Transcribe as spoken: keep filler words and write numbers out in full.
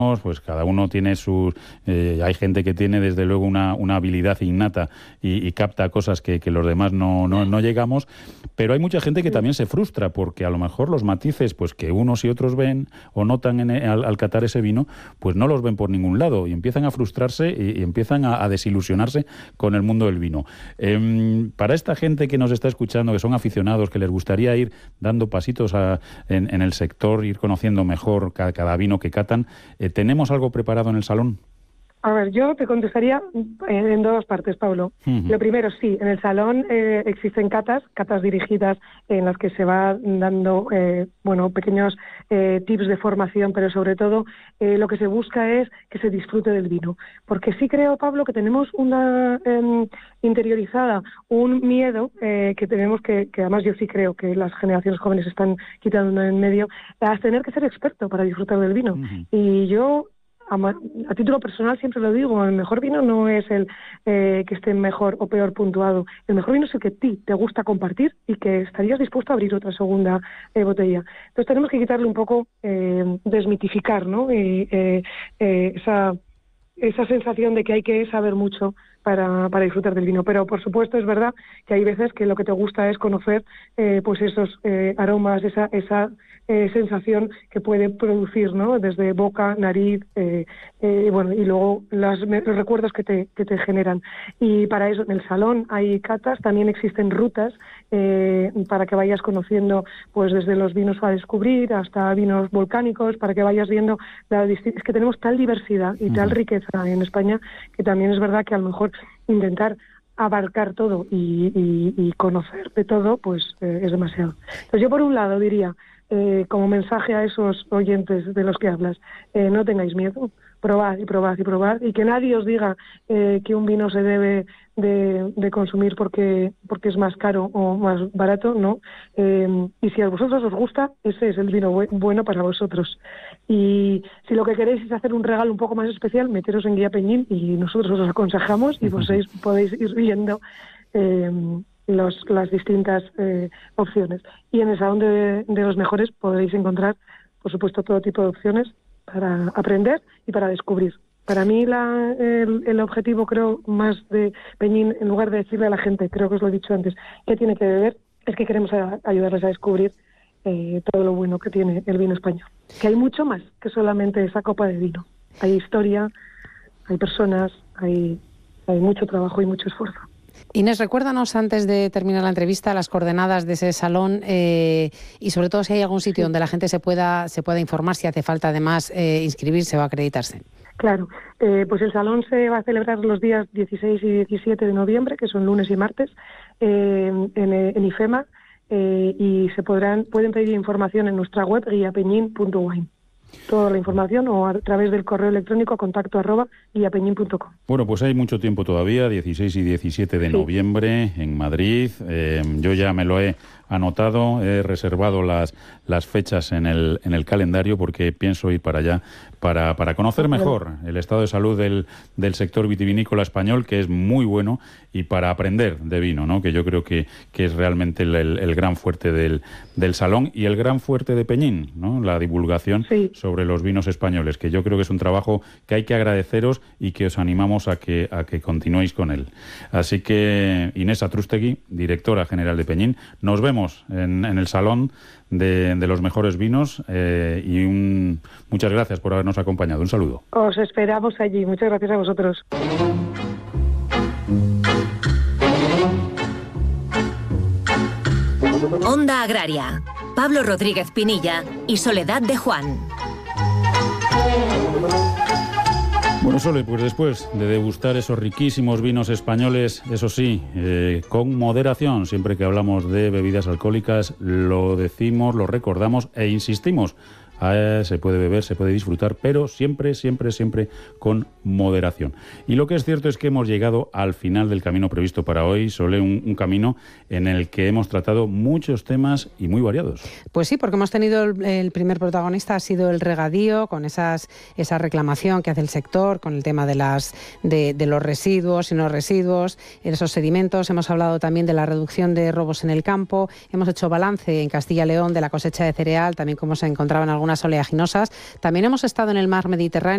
pues cada uno tiene sus... Eh, hay gente que tiene desde luego una, una habilidad innata y, y capta cosas que, que los demás no, no, no llegamos, pero hay mucha gente que también se frustra porque a lo mejor los matices pues que unos y otros ven o notan en, al, al catar ese vino, pues no los ven por ningún lado y empiezan a frustrarse y, y empiezan a, a desilusionarse con el mundo del vino. Eh, para esta gente que nos está escuchando, que son aficionados, que les gustaría ir dando pasitos a, en, en el sector, ir conociendo mejor cada, cada vino que catan, eh, ¿tenemos algo preparado en el salón? A ver, yo te contestaría en dos partes, Pablo. Uh-huh. Lo primero, sí, en el salón eh, existen catas, catas dirigidas en las que se va dando, eh, bueno, pequeños eh, tips de formación, pero sobre todo eh, lo que se busca es que se disfrute del vino. Porque sí creo, Pablo, que tenemos una eh, interiorizada, un miedo eh, que tenemos que, que además yo sí creo que las generaciones jóvenes están quitando en medio, a tener que ser experto para disfrutar del vino. Uh-huh. Y yo... a título personal siempre lo digo, el mejor vino no es el eh, que esté mejor o peor puntuado. El mejor vino es el que a ti te gusta compartir y que estarías dispuesto a abrir otra segunda eh, botella. Entonces tenemos que quitarle un poco, eh, desmitificar, ¿no? Y, eh, eh, esa, esa sensación de que hay que saber mucho para, para disfrutar del vino. Pero, por supuesto, es verdad que hay veces que lo que te gusta es conocer eh, pues esos eh, aromas, esa, esa eh, sensación que puede producir, ¿no? Desde boca, nariz, eh, eh, bueno, y luego las, los recuerdos que te, que te generan. Y para eso, en el salón hay catas, también existen rutas eh, para que vayas conociendo, pues desde los vinos a descubrir hasta vinos volcánicos, para que vayas viendo la distin- es que tenemos tal diversidad y tal riqueza en España que también es verdad que a lo mejor intentar abarcar todo y, y, y conocer de todo, pues eh, es demasiado. Entonces yo por un lado diría, eh, como mensaje a esos oyentes de los que hablas, eh, no tengáis miedo, probad y probad y probad, y que nadie os diga eh, que un vino se debe de, de consumir porque porque es más caro o más barato, no. Eh, y si a vosotros os gusta, ese es el vino bu- bueno para vosotros. Y si lo que queréis es hacer un regalo un poco más especial, meteros en Guía Peñín y nosotros os aconsejamos y vosotros podéis ir viendo eh, los, las distintas eh, opciones. Y en el Salón de, de los Mejores podréis encontrar, por supuesto, todo tipo de opciones para aprender y para descubrir. Para mí la, el, el objetivo, creo, más de Peñín, en lugar de decirle a la gente, creo que os lo he dicho antes, qué tiene que beber, es que queremos a, ayudarles a descubrir eh, todo lo bueno que tiene el vino español. Que hay mucho más que solamente esa copa de vino. Hay historia, hay personas, hay, hay mucho trabajo y mucho esfuerzo. Inés, recuérdanos antes de terminar la entrevista las coordenadas de ese salón eh, y sobre todo si hay algún sitio sí. donde la gente se pueda se pueda informar si hace falta además eh, inscribirse o acreditarse. Claro, eh, pues el salón se va a celebrar los días dieciséis y diecisiete de noviembre, que son lunes y martes, eh, en, en IFEMA, eh, y se podrán pueden pedir información en nuestra web guía peñín punto wine. Toda la información o a través del correo electrónico contacto arroba guiapeñín punto com. Bueno, pues hay mucho tiempo todavía, dieciséis y diecisiete de sí. noviembre en Madrid. Eh, yo ya me lo he anotado, he reservado las, las fechas en el, en el calendario porque pienso ir para allá para, para conocer mejor el estado de salud del, del sector vitivinícola español, que es muy bueno, y para aprender de vino, ¿no? Que yo creo que, que es realmente el, el, el gran fuerte del, del salón y el gran fuerte de Peñín, ¿no? La divulgación sí. sobre los vinos españoles, que yo creo que es un trabajo que hay que agradeceros y que os animamos a que, a que continuéis con él. Así que Inés Atrústegui, directora general de Peñín, nos vemos En, en el Salón de, de los Mejores Vinos eh, y un, muchas gracias por habernos acompañado. Un saludo. Os esperamos allí. Muchas gracias a vosotros. Onda Agraria. Pablo Rodríguez Pinilla y Soledad de Juan. Bueno, Sole, pues después de degustar esos riquísimos vinos españoles, eso sí, eh, con moderación, siempre que hablamos de bebidas alcohólicas, lo decimos, lo recordamos e insistimos. Eh, se puede beber, se puede disfrutar, pero siempre, siempre, siempre con moderación. Y lo que es cierto es que hemos llegado al final del camino previsto para hoy, Sole, un, un camino en el que hemos tratado muchos temas y muy variados. Pues sí, porque hemos tenido el, el primer protagonista, ha sido el regadío, con esas esa reclamación que hace el sector, con el tema de las de, de los residuos y no residuos, esos sedimentos. Hemos hablado también de la reducción de robos en el campo, hemos hecho balance en Castilla y León de la cosecha de cereal, también cómo se encontraban algunas oleaginosas. También hemos estado en el mar Mediterráneo